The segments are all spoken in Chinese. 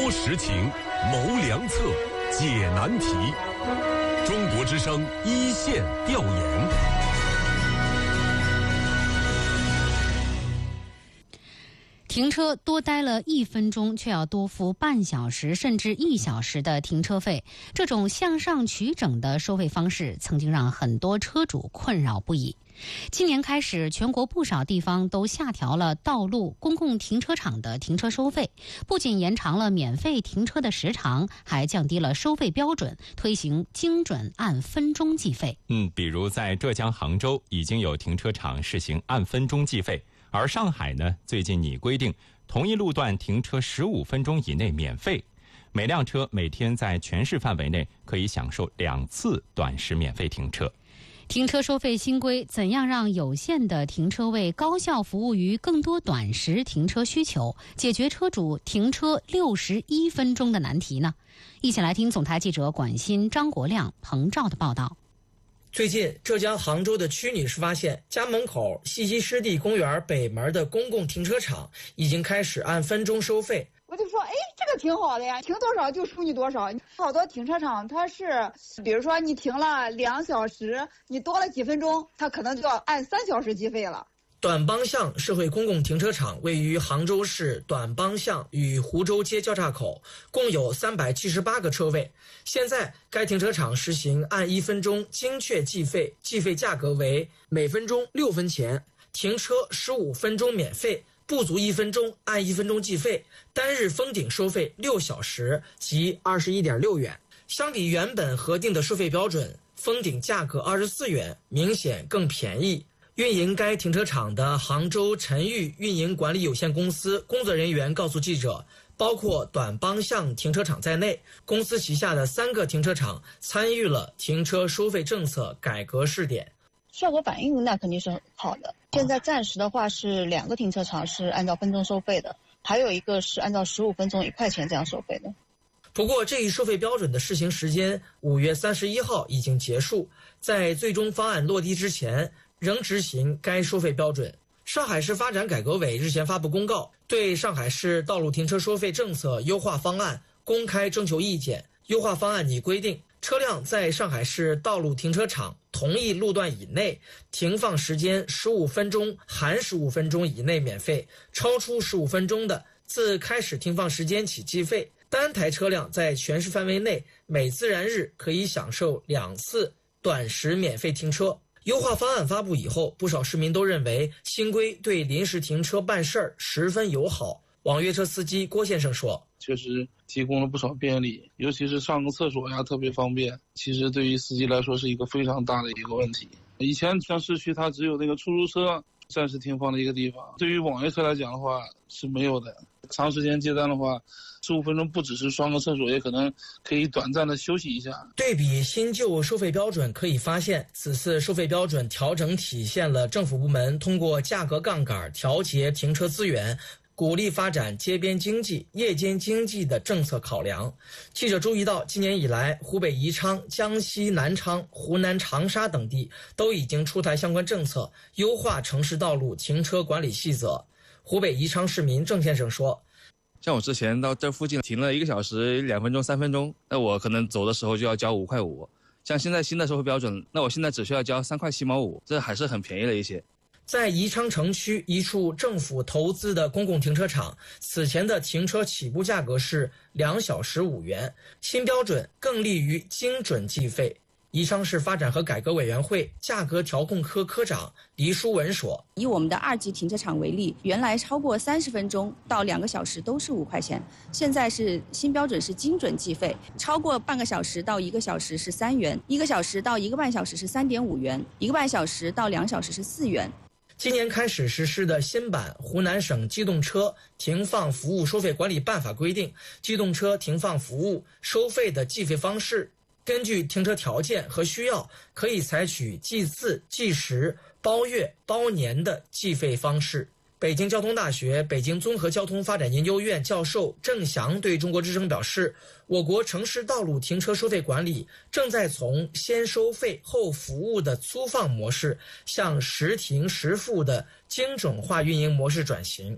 说实情，谋良策，解难题。中国之声一线调研。 停车多待了1分钟，却要多付半小时甚至1小时的停车费，这种向上取整的收费方式，曾经让很多车主困扰不已。今年开始，全国不少地方都下调了道路、公共停车场的停车收费，不仅延长了免费停车的时长，还降低了收费标准，推行精准按分钟计费。 比如在浙江杭州已经有停车场实行按分钟计费，而上海呢，最近拟规定同一路段停车15分钟以内免费，每辆车每天在全市范围内可以享受2次短时免费停车。 停车收费新规怎样让有限的停车位高效服务于更多短时停车需求，解决车主停车61分钟的难题呢？一起来听总台记者管欣、张国亮、彭照的报道。 最近，浙江杭州的曲女士发现，家门口西溪湿地公园北门的公共停车场已经开始按分钟收费。 我就说，这个挺好的呀，停多少就收你多少。好多停车场它是，比如说你停了2小时，你多了几分钟，它可能就要按3小时计费了。 短帮巷社会公共停车场位于杭州市短帮巷与湖州街交叉口，共有378个车位。现在该停车场实行按1分钟精确计费，计费价格为每分钟6分钱，停车15分钟免费，不足1分钟按1分钟计费，单日封顶收费6小时即21.6元。相比原本核定的收费标准，封顶价格24元，明显更便宜。运营该停车场的杭州晨裕运营管理有限公司工作人员告诉记者，包括短帮巷停车场在内，公司旗下的3个停车场参与了停车收费政策改革试点。 效果反应那肯定是很好的。现在暂时的话是2个停车场是按照分钟收费的，还有一个是按照15分钟1块钱这样收费的。 不过这一收费标准的试行时间5月31号已经结束，在最终方案落地之前仍执行该收费标准。上海市发展改革委日前发布公告，对上海市道路停车收费政策优化方案公开征求意见。优化方案拟规定，车辆在上海市道路停车场同一路段以内停放时间15分钟含15分钟以内免费，超出15分钟的自开始停放时间起计费。单台车辆在全市范围内每自然日可以享受2次短时免费停车。优化方案发布以后，不少市民都认为新规对临时停车办事儿十分友好。网约车司机郭先生说， 确实提供了不少便利，尤其是上个厕所呀特别方便，其实对于司机来说是一个非常大的一个问题。以前像市区它只有那个出租车暂时停放的一个地方，对于网约车来讲的话是没有的。长时间接单的话，15分钟不只是上个厕所，也可能可以短暂的休息一下。 对比新旧收费标准可以发现，此次收费标准调整体现了政府部门通过价格杠杆调节停车资源，鼓励发展街边经济、夜间经济的政策考量。记者注意到，今年以来，湖北宜昌、江西南昌、湖南长沙等地都已经出台相关政策，优化城市道路停车管理细则。湖北宜昌市民郑先生说， 像我之前到这附近停了1个小时2分钟3分钟，那我可能走的时候就要交5块5，像现在新的收费标准，那我现在只需要交3块7毛5，这还是很便宜了一些。 在宜昌城区一处政府投资的公共停车场，此前的停车起步价格是2小时5元，新标准更利于精准计费。宜昌市发展和改革委员会价格调控科科长黎淑文说， 以我们的2级停车场为例，原来超过30分钟到2个小时都是5块钱，现在是新标准是精准计费，超过半个小时到1个小时是3元，1个小时到1个半小时是3.5元，1个半小时到2小时是4元。 今年开始实施的新版湖南省机动车停放服务收费管理办法规定，机动车停放服务收费的计费方式根据停车条件和需要，可以采取计次、计时、包月、包年的计费方式。北京交通大学北京综合交通发展研究院教授郑翔对中国之声表示，我国城市道路停车收费管理正在从先收费后服务的粗放模式向实停实付的精准化运营模式转型。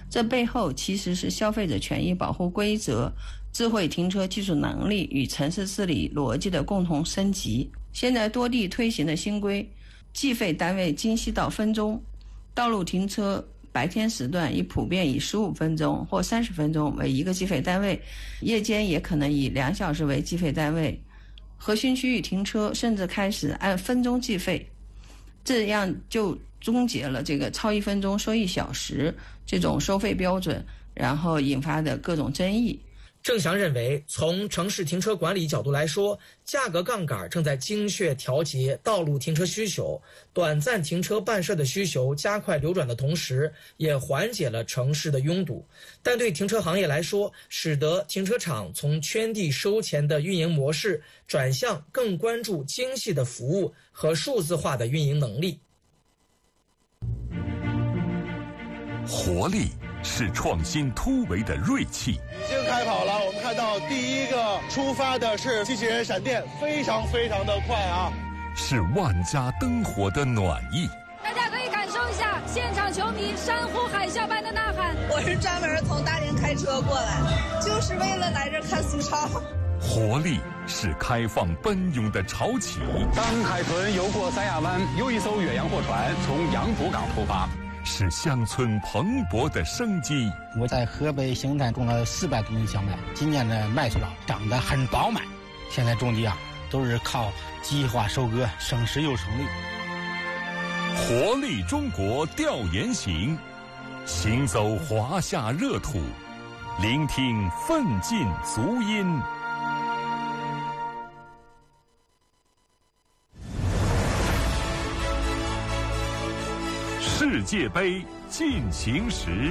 这背后其实是消费者权益保护规则、智慧停车技术能力与城市治理逻辑的共同升级。现在多地推行的新规，计费单位精细到分钟，道路停车白天时段普遍以15分钟或30分钟为一个计费单位，夜间也可能以2小时为计费单位。核心区域停车甚至开始按分钟计费，这样就终结了这个超1分钟收1小时这种收费标准，然后引发的各种争议。 郑翔认为，从城市停车管理角度来说，价格杠杆正在精确调节道路停车需求，短暂停车办事的需求加快流转的同时，也缓解了城市的拥堵。但对停车行业来说，使得停车场从圈地收钱的运营模式转向更关注精细的服务和数字化的运营能力。 活力是创新突围的锐气。 已经开跑了，我们看到第一个出发的是机器人闪电，非常的快啊！ 是万家灯火的暖意。 大家可以感受一下现场球迷山呼海啸般的呐喊。 我是专门从大连开车过来，就是为了来这看苏超。 活力是开放奔涌的潮起。 当海豚游过三亚湾，又一艘远洋货船从杨浦港出发。 是乡村蓬勃的生机。 我在河北邢台种了400多亩小麦，今年的麦出了，长得很饱满。现在种地都是靠计划收割，省时又省力。 活力中国调研行，行走华夏热土，聆听奋进足音。世界杯进行时，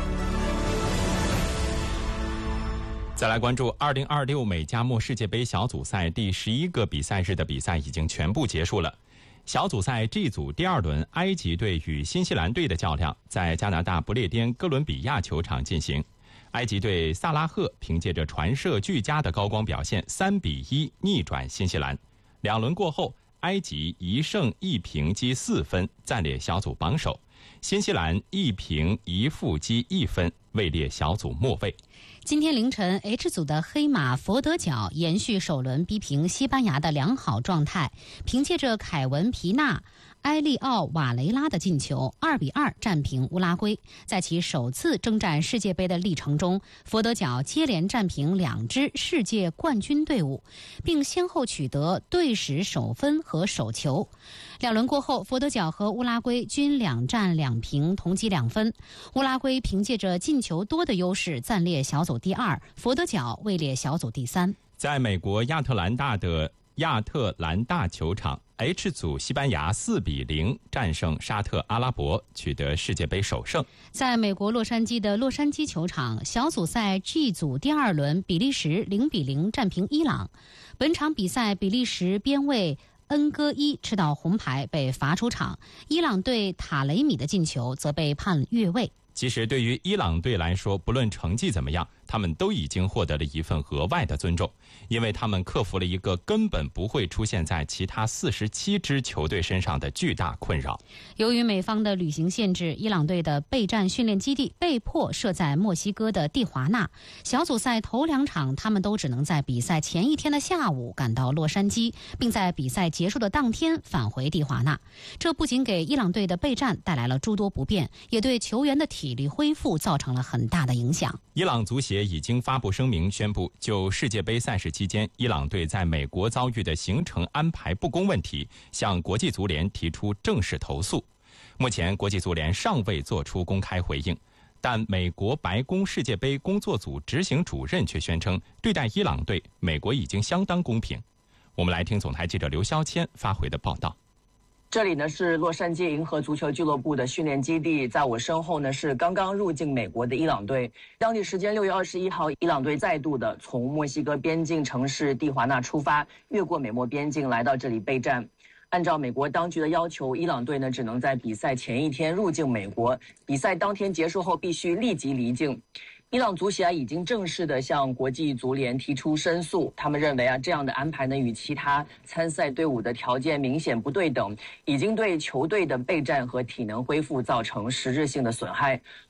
再来关注2026美加墨世界杯小组赛第11个比赛日的比赛已经全部结束了。小组赛 G 组第2轮，埃及队与新西兰队的较量在加拿大不列颠哥伦比亚球场进行。埃及队萨拉赫凭借着传射俱佳的高光表现，3-1逆转新西兰。2轮过后，埃及1胜1平积4分，暂列小组榜首；新西兰1平1负积1分，位列小组末位。 今天凌晨 H 组的黑马佛得角延续首轮逼平西班牙的良好状态，凭借着凯文皮纳、埃利奥瓦雷拉的进球，2-2战平乌拉圭。在其首次征战世界杯的历程中，佛得角接连战平2支世界冠军队伍，并先后取得队史首分和首球。2轮过后，佛得角和乌拉圭均2战2平，同积2分。乌拉圭凭借着进球多的优势暂列小组第2，佛得角位列小组第3。 在美国亚特兰大球场，H 组西班牙4-0战胜沙特阿拉伯，取得世界杯首胜。 在美国洛杉矶的洛杉矶球场，小组赛 G 组第2轮，比利时0-0战平伊朗。本场比赛，比利时边卫恩戈伊吃到红牌被罚出场，伊朗队塔雷米的进球则被判越位。 其实对于伊朗队来说，不论成绩怎么样，他们都已经获得了一份额外的尊重，因为他们克服了一个根本不会出现在其他47支球队身上的巨大困扰。 由于美方的旅行限制，伊朗队的备战训练基地被迫设在墨西哥的蒂华纳。小组赛头2场，他们都只能在比赛前一天的下午赶到洛杉矶，并在比赛结束的当天返回蒂华纳。这不仅给伊朗队的备战带来了诸多不便，也对球员的体力恢复造成了很大的影响。 伊朗足协已经发布声明，宣布就世界杯赛事期间伊朗队在美国遭遇的行程安排不公问题，向国际足联提出正式投诉。目前国际足联尚未作出公开回应，但美国白宫世界杯工作组执行主任却宣称，对待伊朗队，美国已经相当公平。我们来听总台记者刘肖谦发回的报道。 这里呢是洛杉矶银河足球俱乐部的训练基地，在我身后呢是刚刚入境美国的伊朗队。当地时间6月21号，伊朗队再度的从墨西哥边境城市蒂华纳出发，越过美墨边境来到这里备战。按照美国当局的要求，伊朗队呢只能在比赛前一天入境美国，比赛当天结束后必须立即离境。伊朗足协已经正式的向国际足联提出申诉，他们认为这样的安排呢与其他参赛队伍的条件明显不对等，已经对球队的备战和体能恢复造成实质性的损害。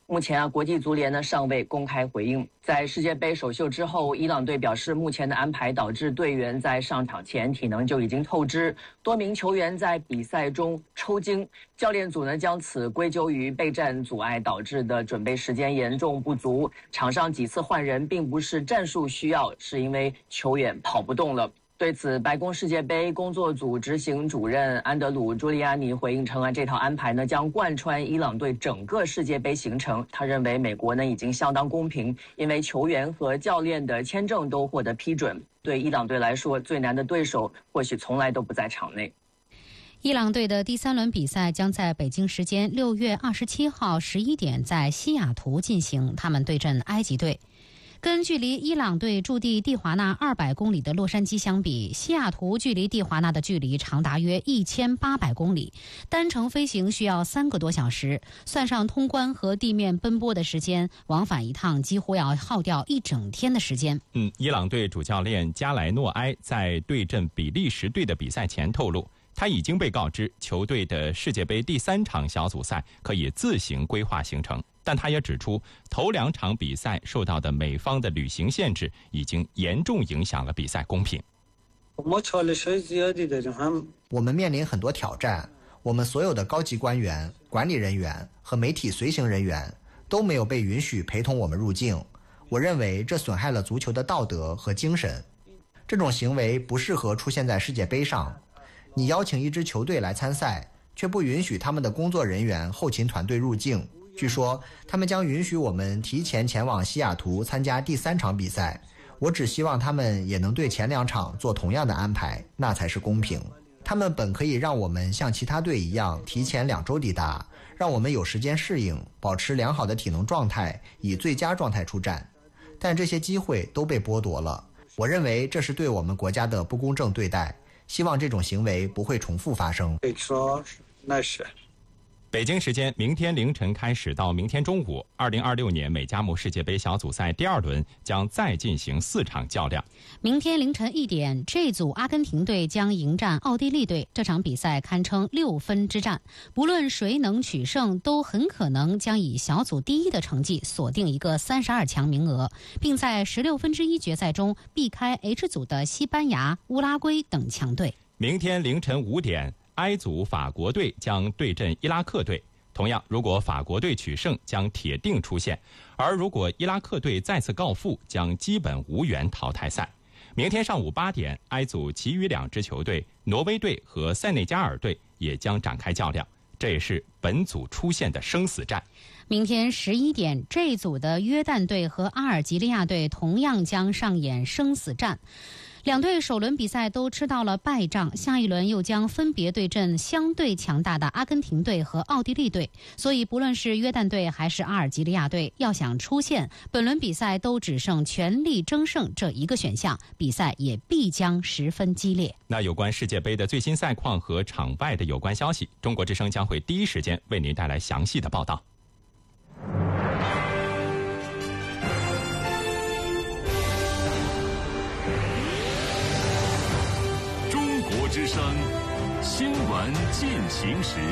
目前国际足联呢尚未公开回应。在世界杯首秀之后，伊朗队表示，目前的安排导致队员在上场前体能就已经透支，多名球员在比赛中抽筋。教练组呢将此归咎于备战阻碍导致的准备时间严重不足。场上几次换人并不是战术需要，是因为球员跑不动了。对此，白宫世界杯工作组执行主任安德鲁·朱利安尼回应称，这套安排呢将贯穿伊朗队整个世界杯行程。他认为美国呢已经相当公平，因为球员和教练的签证都获得批准。对伊朗队来说，最难的对手或许从来都不在场内。 伊朗队的第3轮比赛将在北京时间6月27号11点在西雅图进行，他们对阵埃及队。跟距离伊朗队驻地蒂华纳200公里的洛杉矶相比，西雅图距离蒂华纳的距离长达约1800公里，单程飞行需要3个多小时，算上通关和地面奔波的时间，往返一趟几乎要耗掉1整天的时间。 伊朗队主教练加莱诺埃在对阵比利时队的比赛前透露，他已经被告知球队的世界杯第3场小组赛可以自行规划行程，但他也指出，头2场比赛受到的美方的旅行限制已经严重影响了比赛公平。 我们面临很多挑战，我们所有的高级官员、管理人员和媒体随行人员都没有被允许陪同我们入境。我认为这损害了足球的道德和精神。这种行为不适合出现在世界杯上。你邀请一支球队来参赛，却不允许他们的工作人员、后勤团队入境。据说他们将允许我们提前前往西雅图参加第3场比赛。我只希望他们也能对前2场做同样的安排，那才是公平。他们本可以让我们像其他队一样提前2周抵达，让我们有时间适应，保持良好的体能状态，以最佳状态出战。但这些机会都被剥夺了。我认为这是对我们国家的不公正对待，希望这种行为不会重复发生。 北京时间明天凌晨开始到明天中午，2026年美加墨世界杯小组赛第2轮将再进行4场较量。 明天凌晨1点 ，G 组阿根廷队将迎战奥地利队。这场比赛堪称6分之战，不论谁能取胜，都很可能将以小组第1的成绩锁定一个32强名额，并在16分之1决赛中避开 H 组的西班牙、乌拉圭等强队。 明天凌晨5点。埃组法国队将对阵伊拉克队，同样，如果法国队取胜，将铁定出线；而如果伊拉克队再次告负，将基本无缘淘汰赛。明天上午8点，埃组其余2支球队挪威队和塞内加尔队也将展开较量，这也是本组出现的生死战。 明天11点，这组的约旦队和阿尔及利亚队同样将上演生死战。2队首轮比赛都吃到了败仗，下一轮又将分别对阵相对强大的阿根廷队和奥地利队，所以不论是约旦队还是阿尔及利亚队，要想出线，本轮比赛都只剩全力争胜这一个选项，比赛也必将十分激烈。 那有关世界杯的最新赛况和场外的有关消息，中国之声将会第一时间为您带来详细的报道。 之声新闻进行时，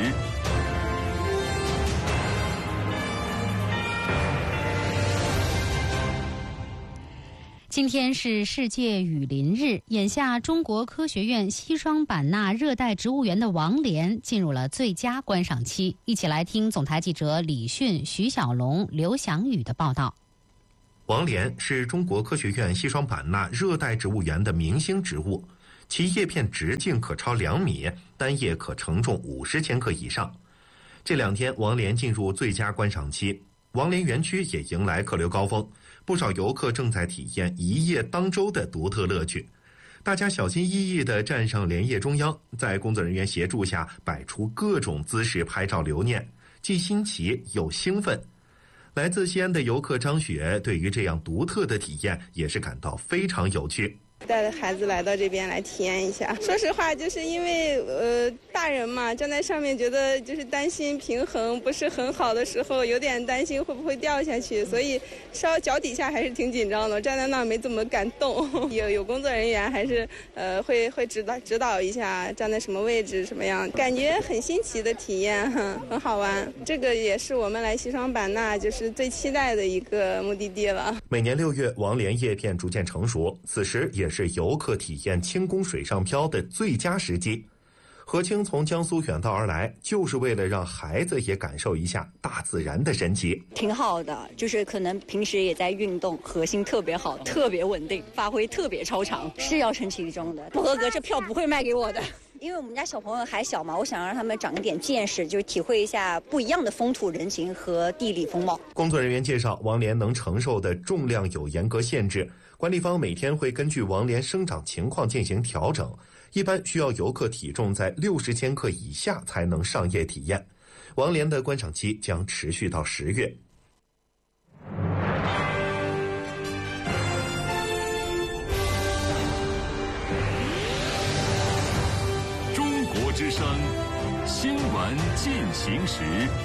今天是世界雨林日，眼下中国科学院西双版纳热带植物园的王莲进入了最佳观赏期。一起来听总台记者李迅、徐小龙、刘翔宇的报道。 王莲是中国科学院西双版纳热带植物园的明星植物，其叶片直径可超2米，单叶可承重50千克以上。这2天，王莲进入最佳观赏期，王莲园区也迎来客流高峰，不少游客正在体验一叶当舟的独特乐趣。大家小心翼翼地站上莲叶中央，在工作人员协助下摆出各种姿势拍照留念，既新奇又兴奋。来自西安的游客张雪对于这样独特的体验也是感到非常有趣。 带着孩子来到这边来体验一下。说实话，就是因为大人嘛，站在上面觉得就是担心平衡不是很好的时候，有点担心会不会掉下去，所以稍微脚底下还是挺紧张的，站在那没怎么敢动。有工作人员还是会指导一下站在什么位置什么样，感觉很新奇的体验，很好玩。这个也是我们来西双版纳就是最期待的一个目的地了。 每年6月，王莲叶片逐渐成熟，此时也是游客体验轻功水上漂的最佳时机。何清从江苏远道而来，就是为了让孩子也感受一下大自然的神奇。 挺好的，就是可能平时也在运动，核心特别好，特别稳定，发挥特别超常，是要称其重的。不合格这票不会卖给我的。因为我们家小朋友还小嘛，我想让他们长一点见识，就体会一下不一样的风土人情和地理风貌。 工作人员介绍，王莲能承受的重量有严格限制，管理方每天会根据王莲生长情况进行调整，一般需要游客体重在60千克以下才能上夜体验。王莲的观赏期将持续到10月。 之声新闻进行时。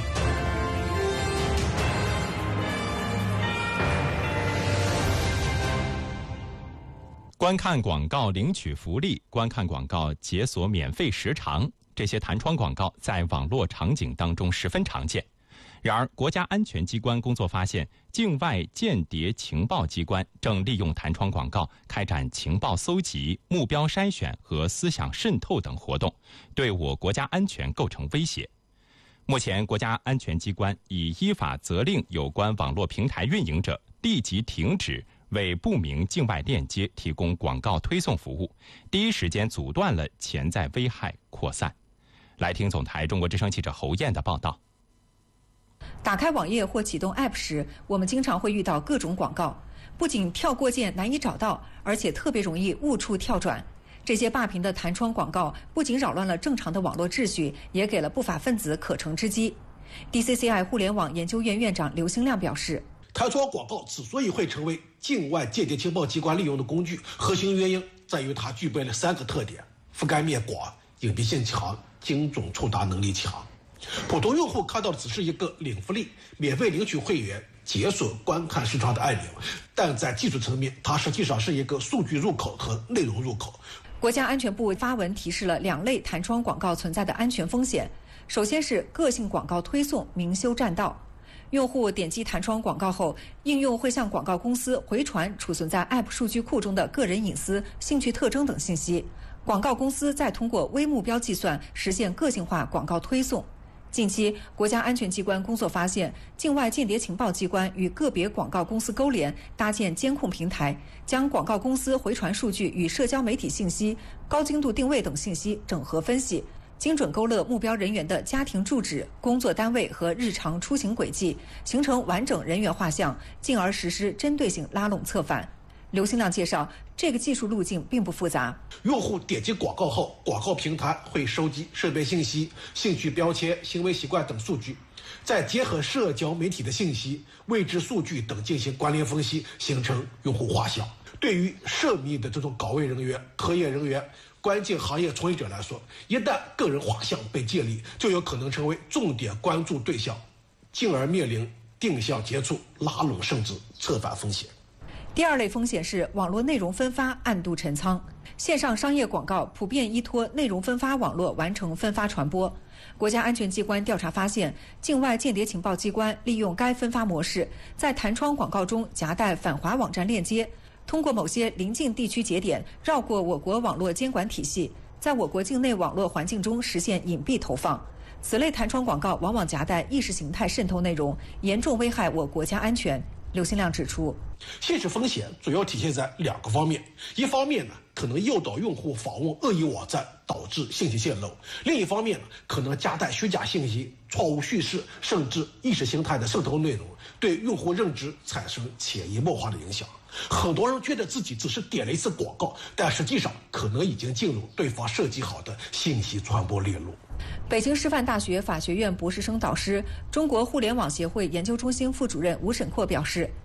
观看广告领取福利，观看广告解锁免费时长，这些弹窗广告在网络场景当中十分常见。然而，国家安全机关工作发现，境外间谍情报机关正利用弹窗广告开展情报搜集、目标筛选和思想渗透等活动，对我国家安全构成威胁。目前，国家安全机关已依法责令有关网络平台运营者立即停止为不明境外链接提供广告推送服务，第一时间阻断了潜在危害扩散。来听总台中国之声记者侯燕的报道。 打开网页或启动 App 时，我们经常会遇到各种广告，不仅跳过键难以找到，而且特别容易误触跳转。这些霸屏的弹窗广告不仅扰乱了正常的网络秩序，也给了不法分子可乘之机。DCCI 互联网研究院院长刘兴亮表示， 弹窗广告之所以会成为境外间谍情报机关利用的工具，核心原因在于它具备了3个特点：覆盖面广、隐蔽性强、精准触达能力强。普通用户看到的只是一个领福利、免费领取会员、解锁观看视窗的按钮，但在技术层面，它实际上是一个数据入口和内容入口。 国家安全部发文提示了2类弹窗广告存在的安全风险。首先是个性广告推送明修栈道，用户点击弹窗广告后，应用会向广告公司回传储存在 App 数据库中的个人隐私、兴趣特征等信息，广告公司再通过微目标计算实现个性化广告推送。近期，国家安全机关工作发现，境外间谍情报机关与个别广告公司勾连，搭建监控平台，将广告公司回传数据与社交媒体信息、高精度定位等信息整合分析，精准勾勒目标人员的家庭住址、工作单位和日常出行轨迹，形成完整人员画像，进而实施针对性拉拢策反。刘兴亮介绍，这个技术路径并不复杂。 用户点击广告后，广告平台会收集设备信息、兴趣标签、行为习惯等数据，再结合社交媒体的信息、位置数据等进行关联分析，形成用户画像。对于涉密的这种岗位人员、科研人员、关键行业从业者来说，一旦个人画像被建立，就有可能成为重点关注对象，进而面临定向接触、拉拢甚至策反风险。 第2类风险是网络内容分发暗度陈仓，线上商业广告普遍依托内容分发网络完成分发传播。国家安全机关调查发现，境外间谍情报机关利用该分发模式，在弹窗广告中夹带反华网站链接，通过某些邻近地区节点绕过我国网络监管体系，在我国境内网络环境中实现隐蔽投放。此类弹窗广告往往夹带意识形态渗透内容，严重危害我国家安全。刘兴亮指出， 信息风险主要体现在2个方面，一方面呢，可能诱导用户访问恶意网站，导致信息泄露；另一方面呢，可能夹带虚假信息、错误叙事，甚至意识形态的渗透内容，对用户认知产生潜移默化的影响。很多人觉得自己只是点了一次广告，但实际上可能已经进入对方设计好的信息传播链路。 北京师范大学法学院博士生导师、中国互联网协会研究中心副主任吴沈阔表示，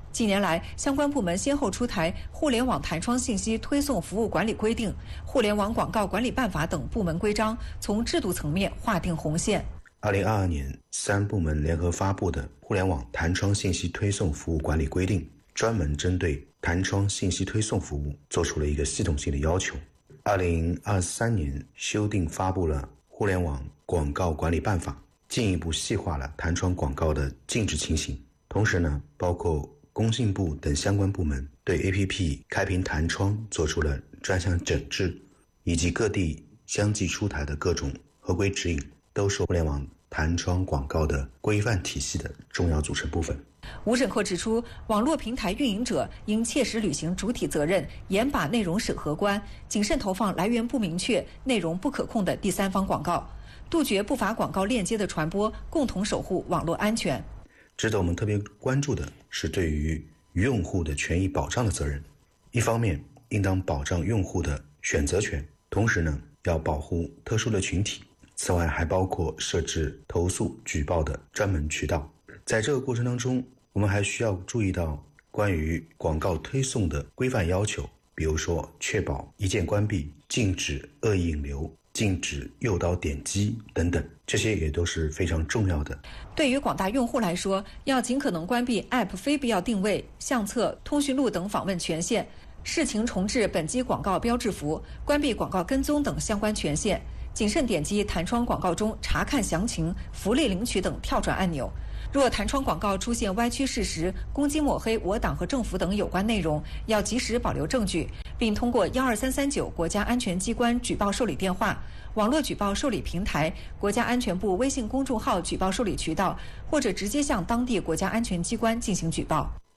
近年来，相关部门先后出台《互联网弹窗信息推送服务管理规定》《互联网广告管理办法》等部门规章，从制度层面划定红线。 2022年，3部门联合发布的《互联网弹窗信息推送服务管理规定》，专门针对弹窗信息推送服务做出了一个系统性的要求。2023年修订发布了《互联网广告管理办法》，进一步细化了弹窗广告的禁止情形。同时呢，包括工信部等相关部门对 APP 开屏弹窗做出了专项整治，以及各地相继出台的各种合规指引，都是互联网弹窗广告的规范体系的重要组成部分。 吴审扣指出，网络平台运营者应切实履行主体责任，严把内容审核关，谨慎投放来源不明确、内容不可控的第三方广告，杜绝不法广告链接的传播，共同守护网络安全。 值得我们特别关注的是对于用户的权益保障的责任。一方面，应当保障用户的选择权，同时呢，要保护特殊的群体。此外，还包括设置投诉举报的专门渠道。在这个过程当中，我们还需要注意到关于广告推送的规范要求，比如说确保一键关闭、禁止恶意引流、禁止诱导点击等等，这些也都是非常重要的。 对于广大用户来说，要尽可能关闭 App 非必要定位、相册、通讯录等访问权限，视情重置本机广告标志符，关闭广告跟踪等相关权限，谨慎点击弹窗广告中查看详情、福利领取等跳转按钮。若弹窗广告出现歪曲事实、攻击抹黑我党和政府等有关内容，要及时保留证据，并通过12339国家安全机关举报受理电话、网络举报受理平台、国家安全部微信公众号举报受理渠道，或者直接向当地国家安全机关进行举报。